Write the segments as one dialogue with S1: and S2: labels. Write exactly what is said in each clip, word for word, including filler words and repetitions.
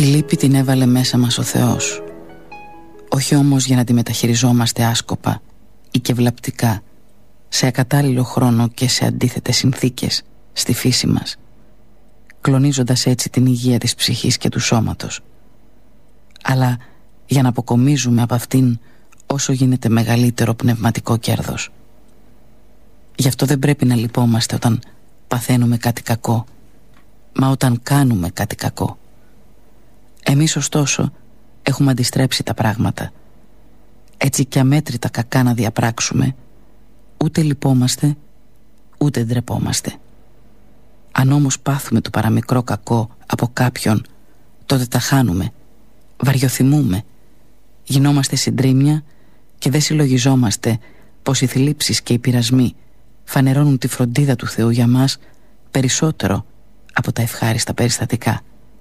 S1: Τη λύπη την έβαλε μέσα μας ο Θεός, όχι όμως για να τη μεταχειριζόμαστε άσκοπα ή και βλαπτικά, σε ακατάλληλο χρόνο και σε αντίθετες συνθήκες στη φύση μας, κλονίζοντας έτσι την υγεία της ψυχής και του σώματος, αλλά για να αποκομίζουμε από αυτήν όσο γίνεται μεγαλύτερο πνευματικό κέρδος. Γι' αυτό δεν πρέπει να λυπόμαστε όταν παθαίνουμε κάτι κακό, μα όταν κάνουμε κάτι κακό. Εμείς ωστόσο έχουμε αντιστρέψει τα πράγματα. Έτσι κι αμέτρητα κακά να διαπράξουμε, ούτε λυπόμαστε ούτε ντρεπόμαστε. Αν όμως πάθουμε το παραμικρό κακό από κάποιον, τότε τα χάνουμε, βαριοθυμούμε, γινόμαστε συντρίμμια και δεν συλλογιζόμαστε πως οι θλίψεις και οι πειρασμοί φανερώνουν τη φροντίδα του Θεού για μας περισσότερο από τα ευχάριστα περιστατικά.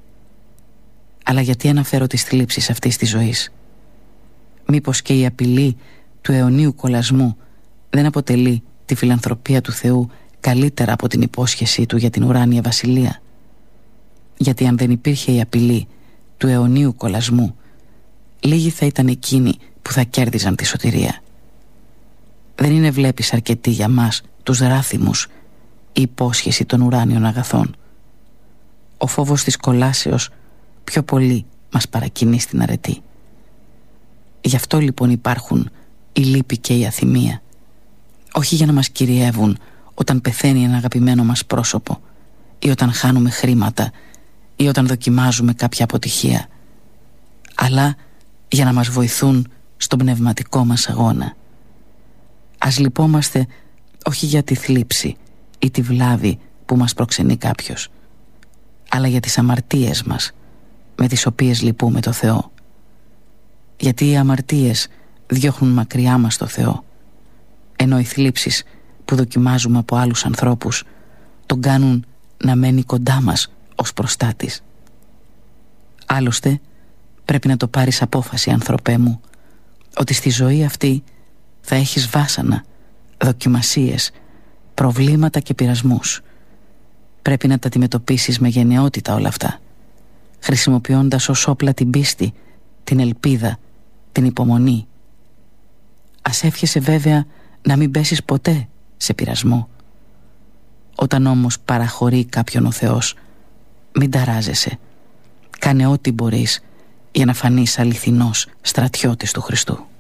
S1: Αλλά γιατί αναφέρω τις θλίψεις αυτής της ζωής? Μήπως και η απειλή του αιωνίου κολασμού δεν αποτελεί τη φιλανθρωπία του Θεού καλύτερα από την υπόσχεσή του για την ουράνια βασιλεία? Γιατί αν δεν υπήρχε η απειλή του αιωνίου κολασμού, λίγοι θα ήταν εκείνοι που θα κέρδιζαν τη σωτηρία. Δεν είναι, βλέπεις, αρκετή για μας τους ράθιμους η υπόσχεση των ουράνιων αγαθών? Ο φόβος της κολάσεως πιο πολύ μας παρακινεί στην αρετή. Γι' αυτό λοιπόν υπάρχουν η λύπη και η αθυμία, όχι για να μας κυριεύουν όταν πεθαίνει ένα αγαπημένο μας πρόσωπο, ή όταν χάνουμε χρήματα, ή όταν δοκιμάζουμε κάποια αποτυχία, αλλά για να μας βοηθούν στον πνευματικό μας αγώνα. Ας λυπόμαστε όχι για τη θλίψη ή τη βλάβη που μας προξενεί κάποιος, αλλά για τις αμαρτίες μας με τις οποίες λυπούμε το Θεό. Γιατί οι αμαρτίες διώχνουν μακριά μας το Θεό, ενώ οι θλίψεις που δοκιμάζουμε από άλλους ανθρώπους τον κάνουν να μένει κοντά μας ως προστάτης. Άλλωστε πρέπει να το πάρεις απόφαση, άνθρωπέ μου, ότι στη ζωή αυτή θα έχεις βάσανα, δοκιμασίες, προβλήματα και πειρασμούς. Πρέπει να τα αντιμετωπίσεις με γενναιότητα όλα αυτά, χρησιμοποιώντας ως όπλα την πίστη, την ελπίδα, την υπομονή. Ας εύχεσαι βέβαια να μην πέσεις ποτέ σε πειρασμό. Όταν όμως παραχωρεί κάποιον ο Θεός, μην ταράζεσαι. Κάνε ό,τι μπορείς για να φανείς αληθινός στρατιώτης του Χριστού.